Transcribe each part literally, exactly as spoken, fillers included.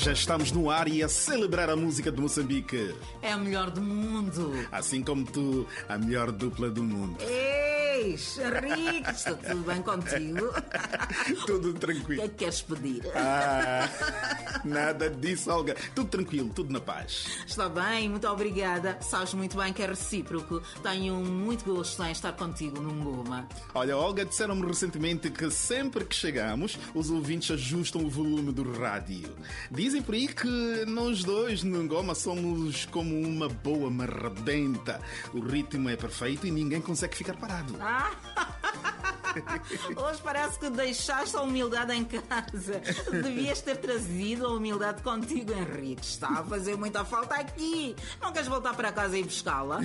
Já estamos no ar e a celebrar a música de Moçambique. É a melhor do mundo. Assim como tu, a melhor dupla do mundo. Ei, Henrique, está tudo bem contigo? Tudo O tranquilo. que é que queres pedir? Ah, nada disso, Olga. Tudo tranquilo, tudo na paz. Está bem, muito obrigada. Sabes muito bem que é recíproco. Tenho muito gosto em estar contigo num Goma. Olha, Olga, disseram-me recentemente que sempre que chegamos, os ouvintes ajustam o volume do rádio. Dizem por aí que nós dois no Goma somos como uma boa marrabenta. O ritmo é perfeito e ninguém consegue ficar parado. Ah! Hoje parece que deixaste a humildade em casa. Devias ter trazido a humildade contigo, Henrique. Está a fazer muita falta aqui. Não queres voltar para casa e buscá-la?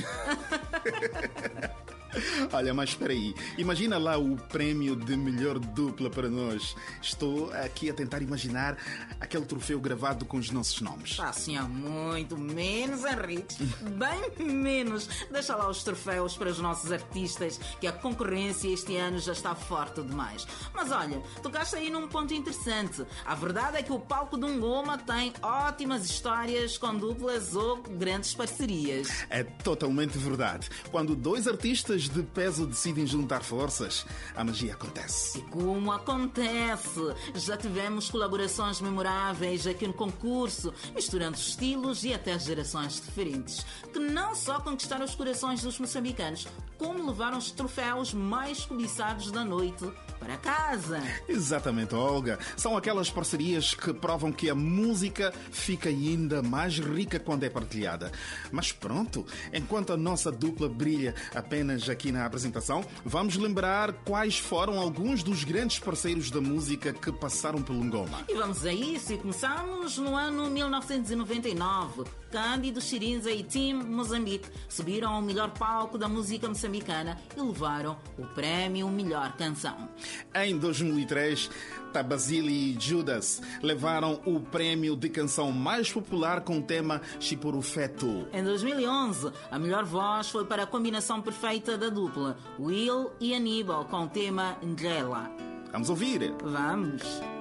Olha, mas espera aí. Imagina lá o prémio de melhor dupla para nós. Estou aqui a tentar imaginar aquele troféu gravado com os nossos nomes. Está assim há muito menos, Henrique. Bem menos. Deixa lá os troféus para os nossos artistas, que a concorrência este ano já está forte demais. Mas olha, tocaste aí num ponto interessante. A verdade é que o palco de um Goma tem ótimas histórias com duplas ou grandes parcerias. É totalmente verdade. Quando dois artistas de peso decidem juntar forças, a magia acontece. E como acontece? Já tivemos colaborações memoráveis aqui no concurso, misturando estilos e até gerações diferentes, que não só conquistaram os corações dos moçambicanos, como levaram os troféus mais cobiçados da noite para casa. Exatamente, Olga. São aquelas parcerias que provam que a música fica ainda mais rica quando é partilhada. Mas pronto, enquanto a nossa dupla brilha apenas aqui na apresentação, vamos lembrar quais foram alguns dos grandes parceiros da música que passaram pelo Ngoma. E vamos a isso, e começamos no ano mil novecentos e noventa e nove. Cândido, Chirinza e Team Moçambique subiram ao melhor palco da música moçambicana e levaram o prémio Melhor Canção. Em dois mil e três, Tabazili e Judas levaram o prémio de canção mais popular com o tema Chipurufeto. Em dois mil e onze, a melhor voz foi para a combinação perfeita da dupla Will e Aníbal com o tema Ndlela. Vamos ouvir. Vamos!